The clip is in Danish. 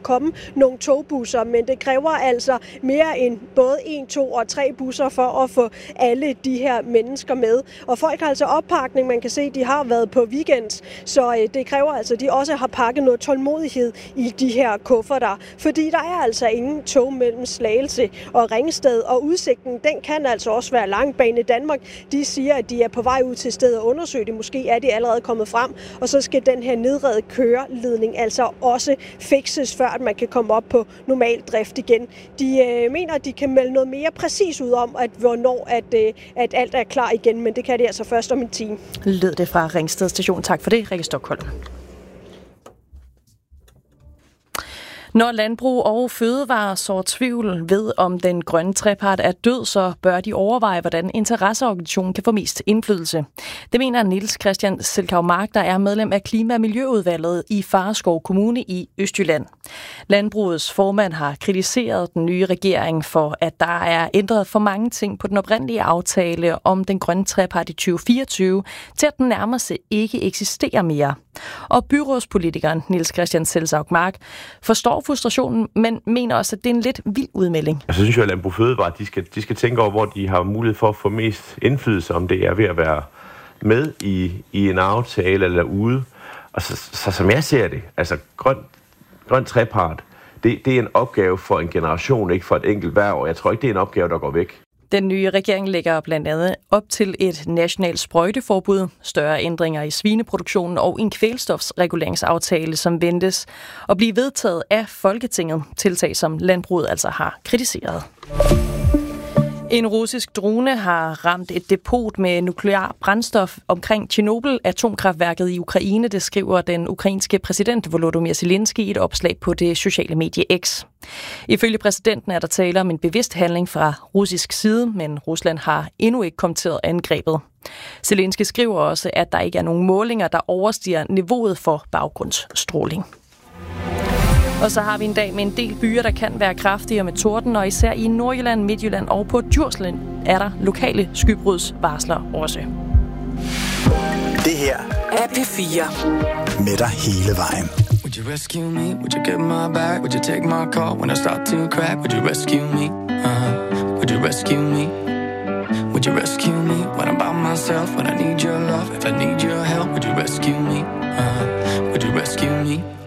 komme nogle togbusser, men det kræver altså mere end både 1, 2 og 3 busser for at få alle de her mennesker med. Og folk har altså oppakning, man kan se, de har været på weekends, så det kræver altså, at de også har pakket noget tålmodighed i de her kufferter, fordi der er altså ingen tog mellem Slagelse og Ringsted, og udsigten, den kan altså også være lang. Bane Danmark, de siger, at de er på vej ud til stedet og undersøge det. Måske er de allerede kommet frem, og så skal den her nedrede køreledning altså også fikses, før at man kan komme op på normal drift igen. De mener, at de kan melde noget mere præcis ud om, hvornår at alt er klar igen, men det kan det altså først om en time. Lød det fra Ringsted Station. Tak for det, Rikke Stockholm. Når Landbrug og Fødevare sår tvivl ved, om den grønne trepart er død, så bør de overveje, hvordan interesseorganisationen kan få mest indflydelse. Det mener Niels Christian Selkau Mark, der er medlem af Klima- og Miljøudvalget i Fareskov Kommune i Østjylland. Landbrugets formand har kritiseret den nye regering for, at der er ændret for mange ting på den oprindelige aftale om den grønne trepart i 2024, til at den nærmest ikke eksisterer mere. Og byrådspolitikeren Niels Christian Selkau Mark forstår frustrationen, men mener også, at det er en lidt vild udmelding. Jeg synes jo, at Landbrug Fødevare, de skal tænke over, hvor de har mulighed for at få mest indflydelse, om det er ved at være med i en aftale eller ude. Og så som jeg ser det, altså grøn trepart, det er en opgave for en generation, ikke for et enkelt hver år. Jeg tror ikke, det er en opgave, der går væk. Den nye regering lægger blandt andet op til et nationalt sprøjteforbud, større ændringer i svineproduktionen og en kvælstofsreguleringsaftale, som ventes at blive vedtaget af Folketinget, tiltag som landbruget altså har kritiseret. En russisk drone har ramt et depot med nuklear brændstof omkring Tjernobyl-atomkraftværket i Ukraine, det skriver den ukrainske præsident Volodymyr Zelensky i et opslag på det sociale medie X. Ifølge præsidenten er der tale om en bevidst handling fra russisk side, men Rusland har endnu ikke kommenteret angrebet. Zelensky skriver også, at der ikke er nogen målinger, der overstiger niveauet for baggrundsstråling. Og så har vi en dag med en del byer, der kan være kraftigere med torden, og især i Nordjylland, Midtjylland og på Djursland er der lokale skybrudsvarsler også. Det her er P4 med dig hele vejen. Would you rescue me? Would you get my back? Would you take my call when I start to crack? Would you rescue me? Would you rescue me? Would you rescue me when I'm by myself? When I need your love, if I need your help, would you rescue me? Would you rescue me?